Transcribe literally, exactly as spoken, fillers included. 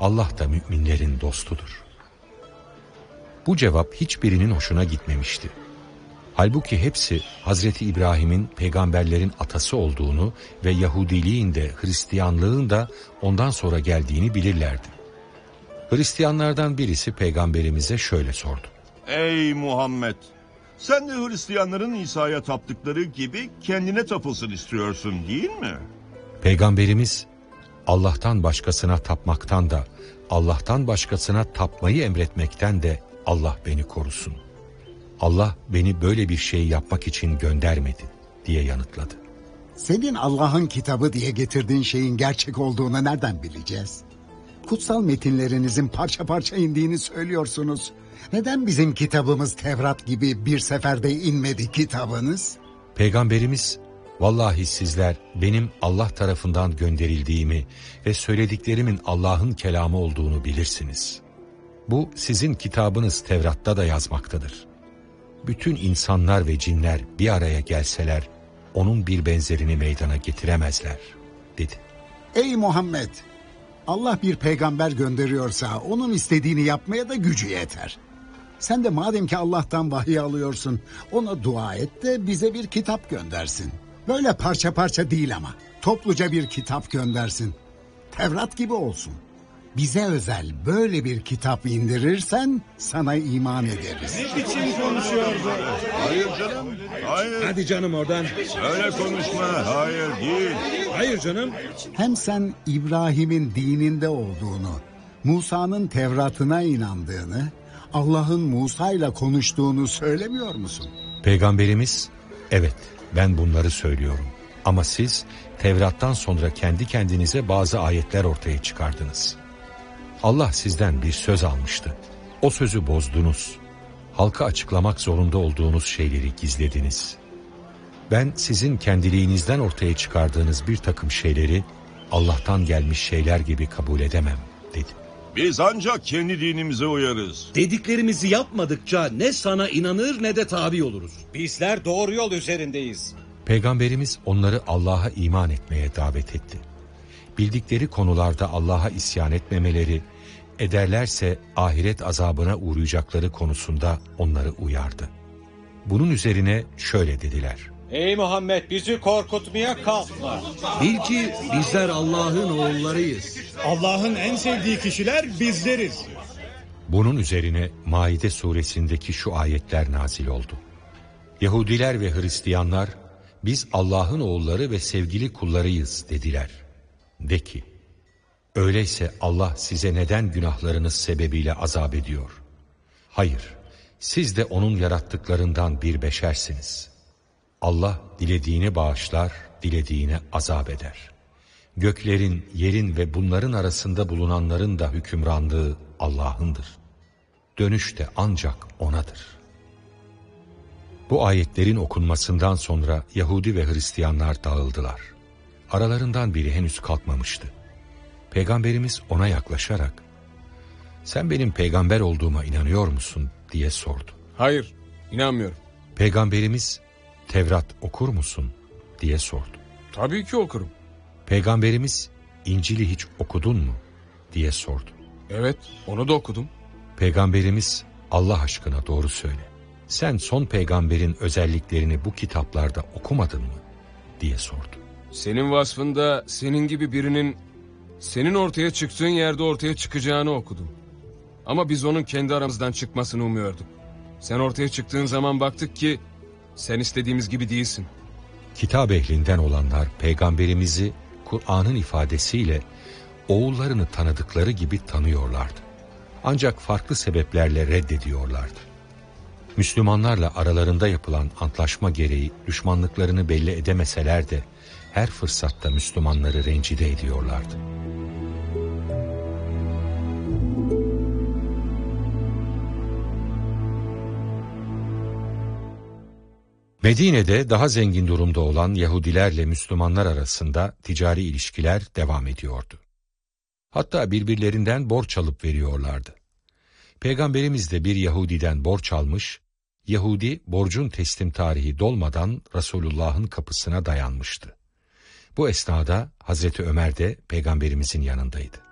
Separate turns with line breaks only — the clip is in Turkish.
Allah da müminlerin dostudur. Bu cevap hiçbirinin hoşuna gitmemişti. Halbuki hepsi Hazreti İbrahim'in peygamberlerin atası olduğunu ve Yahudiliğin de Hristiyanlığın da ondan sonra geldiğini bilirlerdi. Hristiyanlardan birisi peygamberimize şöyle sordu.
Ey Muhammed! Sen de Hristiyanların İsa'ya taptıkları gibi kendine tapılsın istiyorsun değil mi?
Peygamberimiz, Allah'tan başkasına tapmaktan da, Allah'tan başkasına tapmayı emretmekten de Allah beni korusun. Allah beni böyle bir şey yapmak için göndermedi diye yanıtladı.
Senin Allah'ın kitabı diye getirdiğin şeyin gerçek olduğunu nereden bileceğiz? Kutsal metinlerinizin parça parça indiğini söylüyorsunuz. Neden bizim kitabımız Tevrat gibi bir seferde inmedi kitabınız?
Peygamberimiz, vallahi sizler benim Allah tarafından gönderildiğimi ve söylediklerimin Allah'ın kelamı olduğunu bilirsiniz. Bu sizin kitabınız Tevrat'ta da yazmaktadır. Bütün insanlar ve cinler bir araya gelseler, onun bir benzerini meydana getiremezler, dedi.
Ey Muhammed! Allah bir peygamber gönderiyorsa onun istediğini yapmaya da gücü yeter. Sen de madem ki Allah'tan vahiy alıyorsun, ona dua et de bize bir kitap göndersin. Böyle parça parça değil ama, topluca bir kitap göndersin. Tevrat gibi olsun. Bize özel böyle bir kitap indirirsen sana iman ederiz.
Ne biçim konuşuyor bu? Hayır canım, hayır.
Hadi canım oradan.
Öyle konuşma, hayır değil.
Hayır canım.
Hem sen İbrahim'in dininde olduğunu, Musa'nın Tevrat'ına inandığını, Allah'ın Musa ile konuştuğunu söylemiyor musun?
Peygamberimiz, evet ben bunları söylüyorum. Ama siz Tevrat'tan sonra kendi kendinize bazı ayetler ortaya çıkardınız. Allah sizden bir söz almıştı. O sözü bozdunuz. Halka açıklamak zorunda olduğunuz şeyleri gizlediniz. Ben sizin kendiliğinizden ortaya çıkardığınız bir takım şeyleri Allah'tan gelmiş şeyler gibi kabul edemem, dedi.
Biz ancak kendi dinimize uyarız.
Dediklerimizi yapmadıkça ne sana inanır ne de tabi oluruz.
Bizler doğru yol üzerindeyiz.
Peygamberimiz onları Allah'a iman etmeye davet etti. Bildikleri konularda Allah'a isyan etmemeleri, ederlerse ahiret azabına uğrayacakları konusunda onları uyardı. Bunun üzerine şöyle dediler.
Ey Muhammed, bizi korkutmaya kalkma.
Bil ki bizler Allah'ın oğullarıyız.
Allah'ın en sevdiği kişiler bizleriz.
Bunun üzerine Maide suresindeki şu ayetler nazil oldu. Yahudiler ve Hristiyanlar, biz Allah'ın oğulları ve sevgili kullarıyız dediler. De ki, öyleyse Allah size neden günahlarınız sebebiyle azap ediyor? Hayır, siz de onun yarattıklarından bir beşersiniz. Allah dilediğini bağışlar, dilediğine azap eder. Göklerin, yerin ve bunların arasında bulunanların da hükümranlığı Allah'ındır. Dönüş de ancak O'nadır. Bu ayetlerin okunmasından sonra Yahudi ve Hristiyanlar dağıldılar. Aralarından biri henüz kalkmamıştı. Peygamberimiz ona yaklaşarak, sen benim peygamber olduğuma inanıyor musun diye sordu.
Hayır, inanmıyorum.
Peygamberimiz, Tevrat okur musun diye sordu.
Tabii ki okurum.
Peygamberimiz, İncil'i hiç okudun mu diye sordu.
Evet, onu da okudum.
Peygamberimiz, Allah aşkına doğru söyle. Sen son peygamberin özelliklerini bu kitaplarda okumadın mı diye sordu.
Senin vasfında senin gibi birinin senin ortaya çıktığın yerde ortaya çıkacağını okudum. Ama biz onun kendi aramızdan çıkmasını umuyorduk. Sen ortaya çıktığın zaman baktık ki sen istediğimiz gibi değilsin.
Kitap ehlinden olanlar peygamberimizi Kur'an'ın ifadesiyle oğullarını tanıdıkları gibi tanıyorlardı. Ancak farklı sebeplerle reddediyorlardı. Müslümanlarla aralarında yapılan antlaşma gereği düşmanlıklarını belli edemeseler de her fırsatta Müslümanları rencide ediyorlardı. Medine'de daha zengin durumda olan Yahudilerle Müslümanlar arasında ticari ilişkiler devam ediyordu. Hatta birbirlerinden borç alıp veriyorlardı. Peygamberimiz de bir Yahudiden borç almış, Yahudi borcun teslim tarihi dolmadan Resulullah'ın kapısına dayanmıştı. Bu esnada Hazreti Ömer de Peygamberimizin yanındaydı.